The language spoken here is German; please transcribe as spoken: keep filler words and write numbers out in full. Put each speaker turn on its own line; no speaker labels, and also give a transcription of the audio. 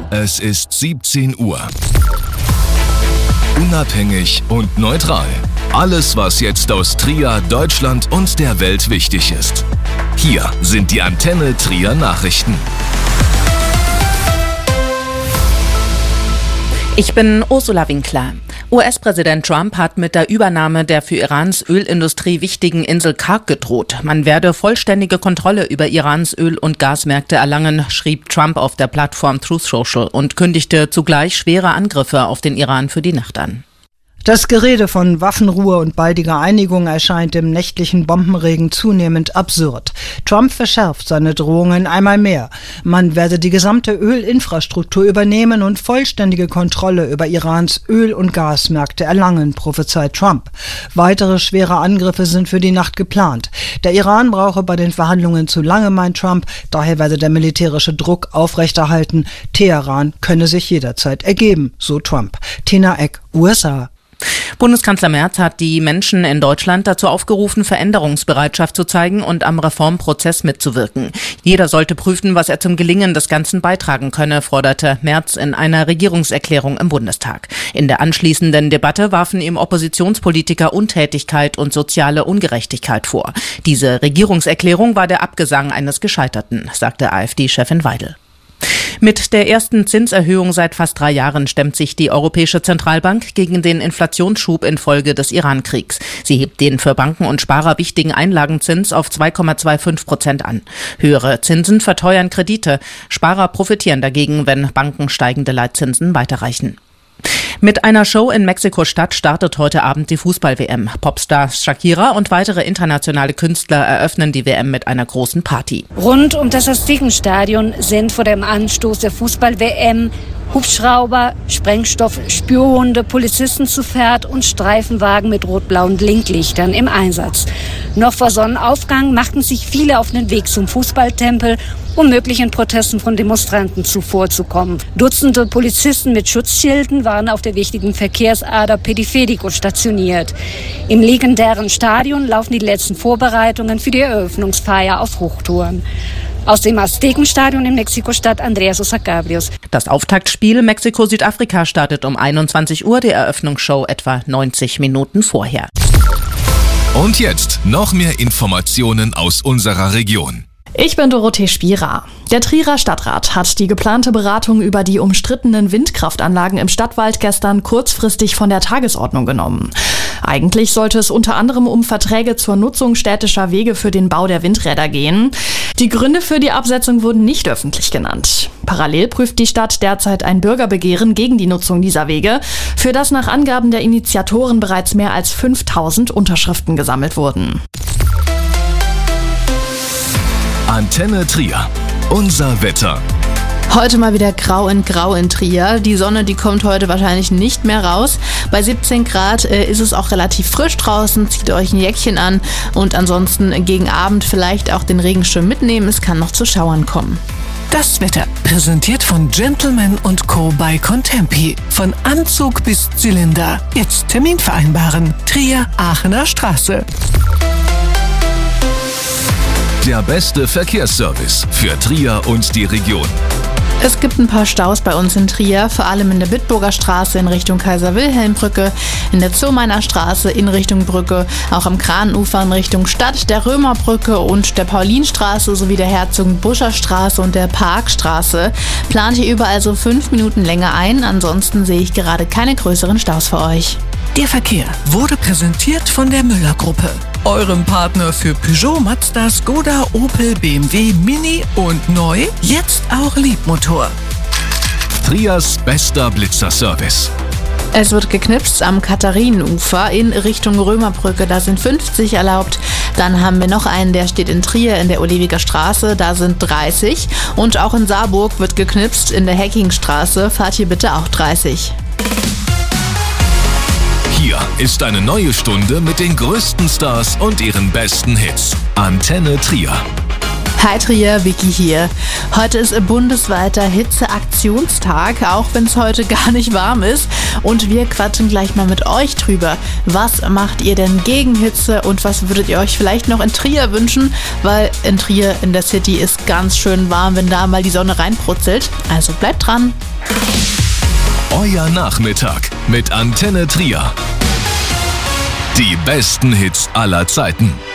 Es ist siebzehn Uhr. Unabhängig und neutral. Alles, was jetzt aus Trier, Deutschland und der Welt wichtig ist. Hier sind die Antenne Trier Nachrichten.
Ich bin Ursula Winkler. U S-Präsident Trump hat mit der Übernahme der für Irans Ölindustrie wichtigen Insel Karg gedroht. Man werde vollständige Kontrolle über Irans Öl- und Gasmärkte erlangen, schrieb Trump auf der Plattform Truth Social und kündigte zugleich schwere Angriffe auf den Iran für die Nacht an.
Das Gerede von Waffenruhe und baldiger Einigung erscheint im nächtlichen Bombenregen zunehmend absurd. Trump verschärft seine Drohungen einmal mehr. Man werde die gesamte Ölinfrastruktur übernehmen und vollständige Kontrolle über Irans Öl- und Gasmärkte erlangen, prophezeit Trump. Weitere schwere Angriffe sind für die Nacht geplant. Der Iran brauche bei den Verhandlungen zu lange, meint Trump. Daher werde der militärische Druck aufrechterhalten. Teheran könne sich jederzeit ergeben, so Trump. Tina Eck, U S A.
Bundeskanzler Merz hat die Menschen in Deutschland dazu aufgerufen, Veränderungsbereitschaft zu zeigen und am Reformprozess mitzuwirken. Jeder sollte prüfen, was er zum Gelingen des Ganzen beitragen könne, forderte Merz in einer Regierungserklärung im Bundestag. In der anschließenden Debatte warfen ihm Oppositionspolitiker Untätigkeit und soziale Ungerechtigkeit vor. Diese Regierungserklärung war der Abgesang eines Gescheiterten, sagte AfD-Chefin Weidel. Mit der ersten Zinserhöhung seit fast drei Jahren stemmt sich die Europäische Zentralbank gegen den Inflationsschub infolge des Iran-Kriegs. Sie hebt den für Banken und Sparer wichtigen Einlagenzins auf zwei Komma fünfundzwanzig Prozent an. Höhere Zinsen verteuern Kredite. Sparer profitieren dagegen, wenn Banken steigende Leitzinsen weiterreichen. Mit einer Show in Mexiko-Stadt startet heute Abend die Fußball-W M. Popstars Shakira und weitere internationale Künstler eröffnen die W M mit einer großen Party.
Rund um das Aztekenstadion sind vor dem Anstoß der Fußball-W M Hubschrauber, Sprengstoff, Spürhunde, Polizisten zu Pferd und Streifenwagen mit rot-blauen Blinklichtern im Einsatz. Noch vor Sonnenaufgang machten sich viele auf den Weg zum Fußballtempel, um möglichen Protesten von Demonstranten zuvorzukommen. Dutzende Polizisten mit Schutzschilden waren auf der wichtigen Verkehrsader Periférico stationiert. Im legendären Stadion laufen die letzten Vorbereitungen für die Eröffnungsfeier auf Hochtouren. Aus dem Aztekenstadion in Mexiko-Stadt, Andreas Sosa Cabrios.
Das Auftaktspiel Mexiko-Südafrika startet um einundzwanzig Uhr, die Eröffnungsshow etwa neunzig Minuten vorher.
Und jetzt noch mehr Informationen aus unserer Region.
Ich bin Dorothee Spierer. Der Trierer Stadtrat hat die geplante Beratung über die umstrittenen Windkraftanlagen im Stadtwald gestern kurzfristig von der Tagesordnung genommen. Eigentlich sollte es unter anderem um Verträge zur Nutzung städtischer Wege für den Bau der Windräder gehen. Die Gründe für die Absetzung wurden nicht öffentlich genannt. Parallel prüft die Stadt derzeit ein Bürgerbegehren gegen die Nutzung dieser Wege, für das nach Angaben der Initiatoren bereits mehr als fünftausend Unterschriften gesammelt wurden.
Antenne Trier. Unser Wetter.
Heute mal wieder grau in grau in Trier. Die Sonne, die kommt heute wahrscheinlich nicht mehr raus. Bei siebzehn Grad äh, ist es auch relativ frisch draußen. Zieht euch ein Jäckchen an und ansonsten gegen Abend vielleicht auch den Regenschirm mitnehmen. Es kann noch zu Schauern kommen.
Das Wetter, präsentiert von Gentleman und Co. bei Contempi. Von Anzug bis Zylinder. Jetzt Termin vereinbaren. Trier, Aachener Straße.
Der beste Verkehrsservice für Trier und die Region.
Es gibt ein paar Staus bei uns in Trier, vor allem in der Bitburger Straße in Richtung Kaiser-Wilhelm-Brücke, in der Zomeiner Straße in Richtung Brücke, auch am Kranufer in Richtung Stadt, der Römerbrücke und der Paulinstraße sowie der Herzogenbuscher Straße und der Parkstraße. Plant ihr überall so fünf Minuten länger ein, ansonsten sehe ich gerade keine größeren Staus für euch.
Der Verkehr wurde präsentiert von der Müller-Gruppe, eurem Partner für Peugeot, Mazda, Skoda, Opel, B M W, Mini und neu, jetzt auch Liebmotor.
Triers bester Blitzerservice.
Es wird geknipst am Katharinenufer in Richtung Römerbrücke, da sind fünfzig erlaubt. Dann haben wir noch einen, der steht in Trier in der Oliviger Straße, da sind dreißig. Und auch in Saarburg wird geknipst in der Heckingstraße, fahrt hier bitte auch dreißig.
Hier ist eine neue Stunde mit den größten Stars und ihren besten Hits. Antenne Trier.
Hi Trier, Vicky hier. Heute ist bundesweiter Hitzeaktionstag, auch wenn es heute gar nicht warm ist. Und wir quatschen gleich mal mit euch drüber. Was macht ihr denn gegen Hitze und was würdet ihr euch vielleicht noch in Trier wünschen? Weil in Trier in der City ist ganz schön warm, wenn da mal die Sonne reinbrutzelt. Also bleibt dran.
Euer Nachmittag mit Antenne Trier. Die besten Hits aller Zeiten.